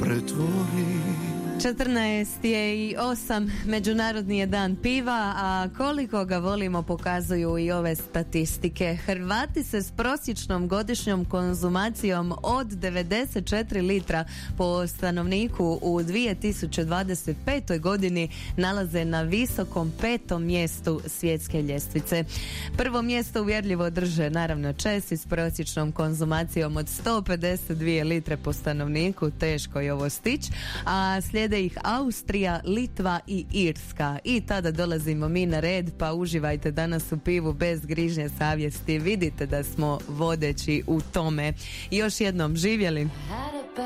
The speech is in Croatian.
pretvori. 14:08 Međunarodni je dan piva, a koliko ga volimo pokazuju i ove statistike. Hrvati se s prosječnom godišnjom konzumacijom od 94 litra po stanovniku u 2025. godini nalaze na visokom 5. mjestu svjetske ljestvice. Prvo mjesto uvjerljivo drže naravno Česi s prosječnom konzumacijom od 152 litre po stanovniku, teško je ovo stići, a slijede ih Austrija, Litva i Irska. I tada dolazimo mi na red, pa uživajte danas u pivu bez grižnje savjesti. Vidite da smo vodeći u tome. Još jednom živjeli.